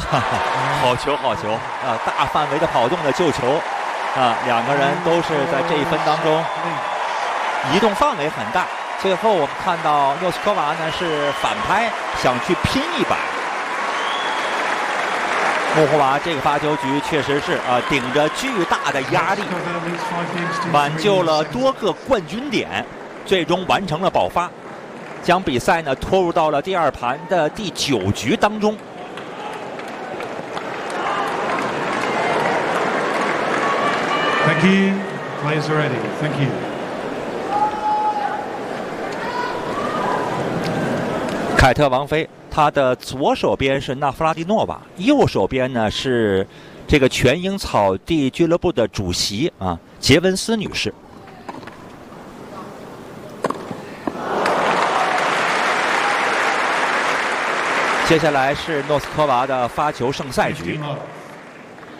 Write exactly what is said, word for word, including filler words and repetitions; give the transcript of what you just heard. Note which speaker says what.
Speaker 1: 好球，好球啊！大范围的跑动的救球啊，两个人都是在这一分当中移动范围很大。最后我们看到诺斯科娃呢是反拍，想去拼一把。穆霍娃这个发球局确实是啊，顶着巨大的压力，挽救了多个冠军点，最终完成了保发，将比赛呢拖入到了第二盘的第九局当中。
Speaker 2: Thank you. Players are ready. Thank you.
Speaker 1: 凯特王妃，她的左手边是纳夫拉蒂诺娃，右手边呢是这个全英草地俱乐部的主席啊，杰文斯女士。接下来是诺斯科娃的发球胜赛局。